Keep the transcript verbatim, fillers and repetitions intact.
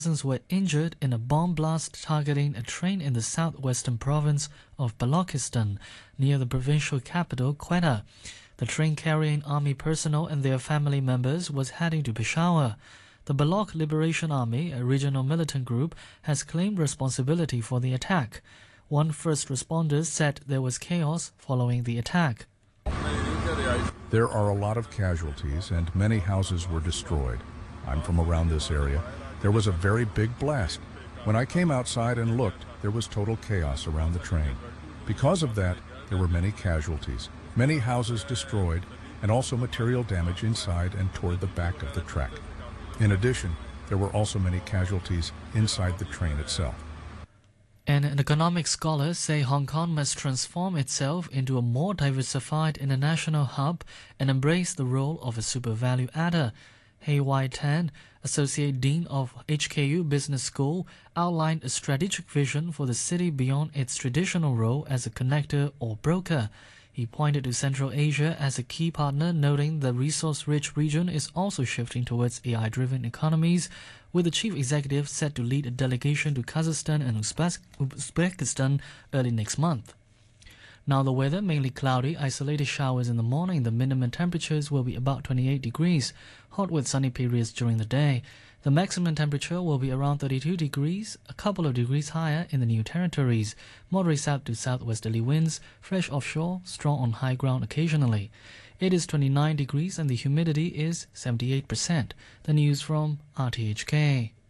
Persons were injured in a bomb blast targeting a train in the southwestern province of Balochistan, near the provincial capital, Quetta. The train carrying army personnel and their family members was heading to Peshawar. The Baloch Liberation Army, a regional militant group, has claimed responsibility for the attack. One first responder said there was chaos following the attack. There are a lot of casualties and many houses were destroyed. I'm from around this area. There was a very big blast. When I came outside and looked, there was total chaos around the train. Because of that, there were many casualties, many houses destroyed, and also material damage inside and toward the back of the track. In addition, there were also many casualties inside the train itself. And an economic scholar say Hong Kong must transform itself into a more diversified international hub and embrace the role of a super value adder. Hei Wai Tan, Associate Dean of H K U Business School, outlined a strategic vision for the city beyond its traditional role as a connector or broker. He pointed to Central Asia as a key partner, noting the resource-rich region is also shifting towards A I-driven economies, with the chief executive set to lead a delegation to Kazakhstan and Uzbekistan early next month. Now the weather, mainly cloudy, isolated showers in the morning. The minimum temperatures will be about twenty-eight degrees, hot with sunny periods during the day. The maximum temperature will be around thirty-two degrees, a couple of degrees higher in the New Territories. Moderate south to southwesterly winds, fresh offshore, strong on high ground occasionally. It is twenty-nine degrees and the humidity is seventy-eight percent. The news from R T H K.